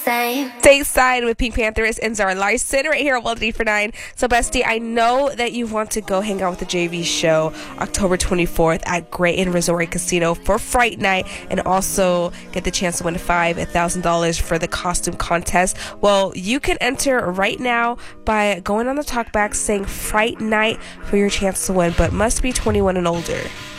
Stateside with Pink Panthers and Zara Larson right here at Well for 9. So, Bestie, I know that you want to go hang out with the JV show October 24th at Great Inn Resort Casino for Fright Night and also get the chance to win $5,000 for the costume contest. Well, you can enter right now by going on the talkback saying Fright Night for your chance to win, but must be 21 and older.